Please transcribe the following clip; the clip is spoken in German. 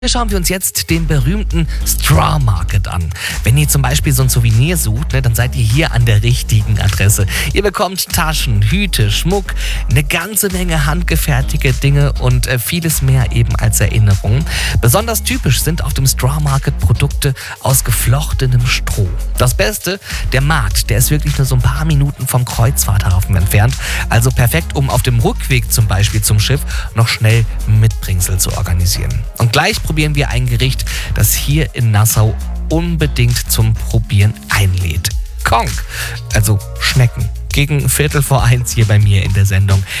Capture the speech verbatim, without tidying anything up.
Schauen wir uns jetzt den berühmten Straw Market an. Wenn ihr zum Beispiel so ein Souvenir sucht, ne, dann seid ihr hier an der richtigen Adresse. Ihr bekommt Taschen, Hüte, Schmuck, eine ganze Menge handgefertigte Dinge und äh, vieles mehr eben als Erinnerung. Besonders typisch sind auf dem Straw Market Produkte aus geflochtenem Stroh. Das Beste, der Markt, der ist wirklich nur so ein paar Minuten vom Kreuzfahrthafen entfernt. Also perfekt, um auf dem Rückweg zum Beispiel zum Schiff noch schnell Mitbringsel zu organisieren. Und gleich probieren wir ein Gericht, das hier in Nassau unbedingt zum Probieren einlädt. Konk, also Schnecken. Gegen Viertel vor eins hier bei mir in der Sendung.